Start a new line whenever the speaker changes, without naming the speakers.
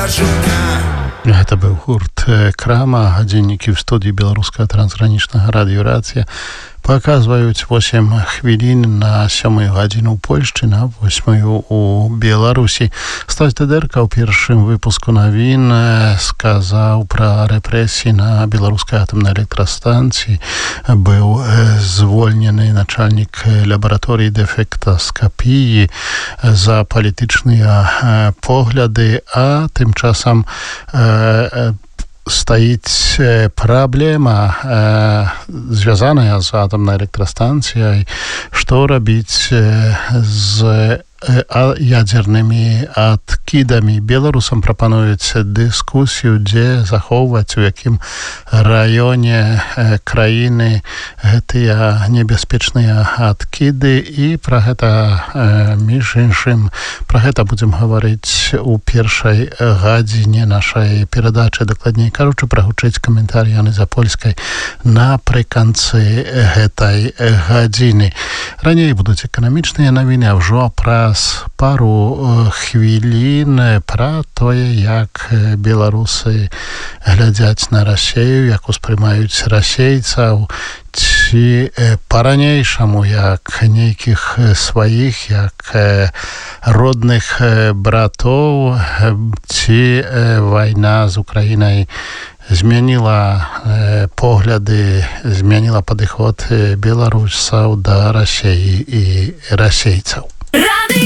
Гэта быў гурт Крама, гадзіннікі ў студыі беларускага трансгранічнага радыёрацыя паказваюць 8 хвілін на 7 гадзіну ў Польшчы, на 8 у Беларусі. Стась Дедерка ў першым выпуску навін сказаў пра рэпрэсіі на беларускай атамнай электрастанцыі. Быў звольнены начальнік лабараторыі дэфектаскапіі за палітычныя погляды, а тым часам стаіць праблема звязаная з атамнай электрастанцыяй, што рабіць з ядзернымі адкідамі. Беларусам прапануюць дыскусію, дзе захоўваць, у якім раёне краіны гэтыя небяспечныя адкіды, і пра гэта, між іншым, пра гэта будзем гаварыць у першай гадзіне нашай перадачы. Дакладней кажучы, прагучыць каментар Яны Запольскай напрыканцы гэтай гадзіны. Раней будуць эканамічныя навіны, а ўжо праз пару хвілін пра тое, як беларусы глядзяць на Расею, як успрымаюць расейцаў, ці па-ранейшаму як нейкіх сваіх, як родных братоў, ці вайна з Украінай змяніла погляды, змяніла падыход беларусаў да Расеі і расейцаў.